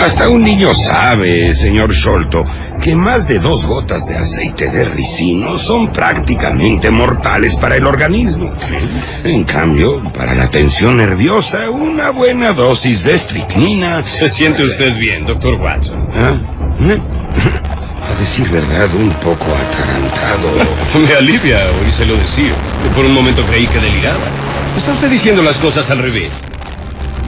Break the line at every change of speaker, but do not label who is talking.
Hasta un niño sabe, señor Sholto, que más de 2 gotas de aceite de ricino son prácticamente mortales para el organismo. En cambio, para la tensión nerviosa, una buena dosis de estricnina...
¿Se siente usted bien, doctor Watson?
¿Ah? A decir verdad, un poco atarantado.
Me alivia oírselo decir. Por un momento creí que deliraba. Está usted diciendo las cosas al revés.